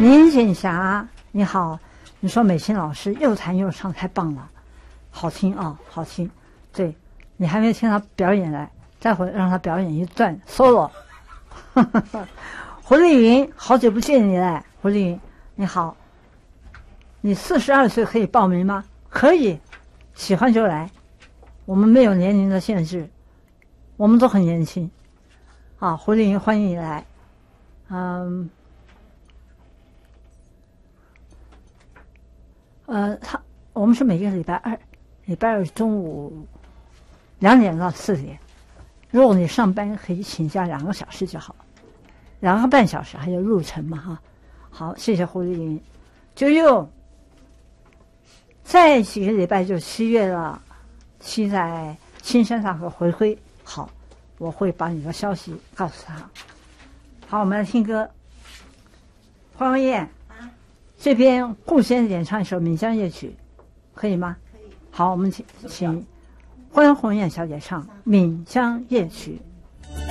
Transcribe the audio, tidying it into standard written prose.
林锦霞，你好，你说美心老师又弹又唱，太棒了，好听啊，好听。对，你还没听他表演来，待会让他表演一段 solo。胡丽云，好久不见你了，胡丽云，你好。你42岁可以报名吗？可以，喜欢就来，我们没有年龄的限制，我们都很年轻。啊，胡丽云，欢迎你来。我们是每个礼拜二中午2点到4点。如果你上班可以请假2个小时就好，2个半小时还有路程嘛哈。好，谢谢胡丽云。96，再几个礼拜就7月了，期待青山大河回归。好，我会把你的消息告诉他。好，我们来听歌。黄文燕这边顾先生演唱一首《闽江夜曲》，可以吗？可以。好，我们请欢红艳小姐唱《闽江夜曲》。